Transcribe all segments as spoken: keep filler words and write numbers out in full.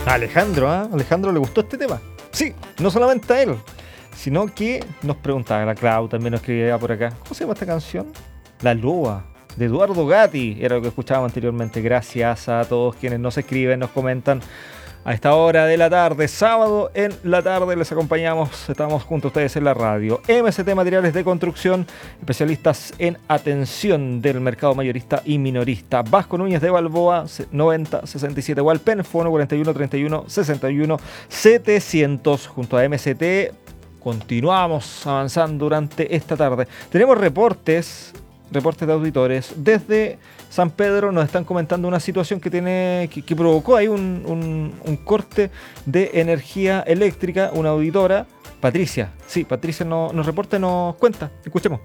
A Alejandro, ¿ah? ¿eh? Alejandro le gustó este tema. Sí, no solamente a él, sino que nos preguntaba, la Clau también nos escribía por acá. ¿Cómo se llama esta canción? La Loa, de Eduardo Gatti, era lo que escuchábamos anteriormente. Gracias a todos quienes nos escriben, nos comentan. A esta hora de la tarde, sábado en la tarde, les acompañamos, estamos junto a ustedes en la radio. M S T Materiales de Construcción, especialistas en atención del mercado mayorista y minorista. Vasco Núñez de Balboa, noventa sesenta y siete Hualpén, Fono cuarenta y uno treinta y uno sesenta y uno setecientos. Junto a M S T, continuamos avanzando durante esta tarde. Tenemos reportes, reportes de auditores desde San Pedro. Nos están comentando una situación que tiene que, que provocó ahí un, un, un corte de energía eléctrica. Una auditora, Patricia, sí, Patricia nos, nos reporta y nos cuenta. Escuchemos.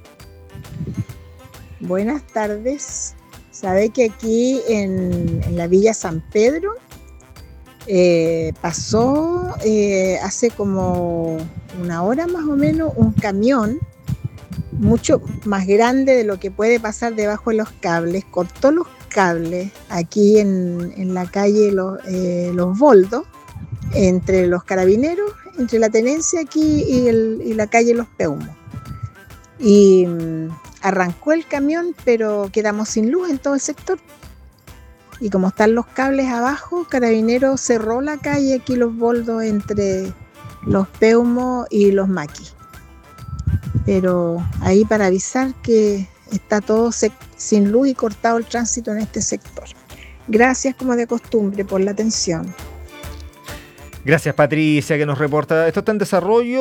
Buenas tardes. Sabe que aquí en, en la Villa San Pedro eh, pasó eh, hace como una hora más o menos un camión mucho más grande de lo que puede pasar debajo de los cables, cortó los cables aquí en, en la calle Los, eh, los Boldos, entre los Carabineros, entre la tenencia aquí y, el, y la calle Los Peumos. Y um, arrancó el camión, pero quedamos sin luz en todo el sector. Y como están los cables abajo, Carabineros cerró la calle aquí Los Boldos entre Los Peumos y Los Maquis. Pero ahí para avisar que está todo sec- sin luz y cortado el tránsito en este sector. Gracias, como de costumbre, por la atención. Gracias, Patricia, que nos reporta. Esto está en desarrollo.